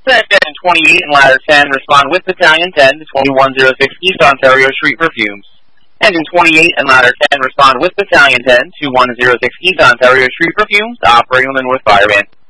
Engine 28 and Ladder 10, respond with Battalion 10 to 2106 East Ontario Street for fumes. Engine 28 and Ladder 10, respond with Battalion 10 to 2106 East Ontario Street for fumes, operating on the North Fireband.